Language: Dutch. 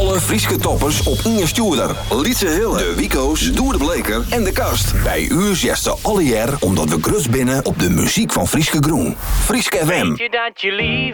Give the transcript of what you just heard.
Alle Frieske toppers op Inge Stoerder. Lietse Hille, de Wico's, Doer de Bleker en de Kast. Bij u zesten alle jaar omdat we grus binnen op de muziek van Frieske Groen. Frieske FM. Weet je dat je lief